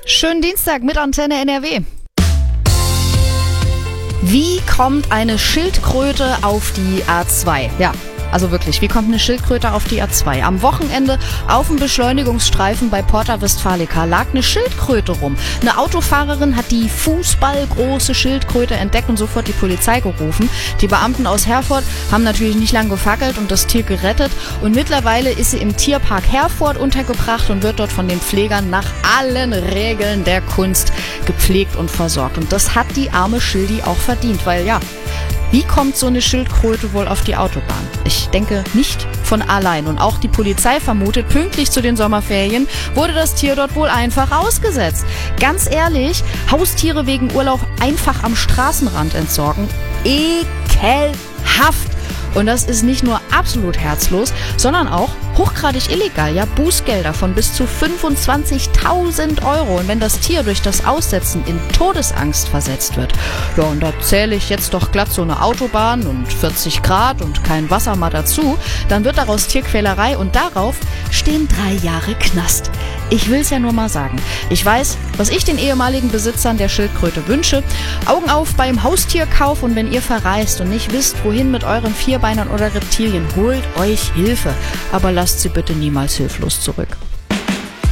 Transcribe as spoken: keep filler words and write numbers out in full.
Schönen Dienstag mit Antenne N R W. Wie kommt eine Schildkröte auf die A zwei? Ja, also wirklich, wie kommt eine Schildkröte auf die A zwei? Am Wochenende auf dem Beschleunigungsstreifen bei Porta Westfalica lag eine Schildkröte rum. Eine Autofahrerin hat die fußballgroße Schildkröte entdeckt und sofort die Polizei gerufen. Die Beamten aus Herford haben natürlich nicht lange gefackelt und das Tier gerettet. Und mittlerweile ist sie im Tierpark Herford untergebracht und wird dort von den Pflegern nach allen Regeln der Kunst gepflegt und versorgt. Und das hat die arme Schildi auch verdient, weil ja, wie kommt so eine Schildkröte wohl auf die Autobahn? Ich denke nicht von allein. Und auch die Polizei vermutet, pünktlich zu den Sommerferien wurde das Tier dort wohl einfach ausgesetzt. Ganz ehrlich, Haustiere wegen Urlaub einfach am Straßenrand entsorgen? Ekelhaft! Und das ist nicht nur absolut herzlos, sondern auch hochgradig illegal. Ja, Bußgelder von bis zu fünfundzwanzigtausend Euro. Und wenn das Tier durch das Aussetzen in Todesangst versetzt wird, ja, und da zähle ich jetzt doch glatt so eine Autobahn und vierzig Grad und kein Wasser mal dazu, dann wird daraus Tierquälerei und darauf stehen drei Jahre Knast. Ich will's ja nur mal sagen. Ich weiß, was ich den ehemaligen Besitzern der Schildkröte wünsche. Augen auf beim Haustierkauf, und wenn ihr verreist und nicht wisst, wohin mit euren Vierbeinern oder Reptilien, holt euch Hilfe. Aber lasst sie bitte niemals hilflos zurück.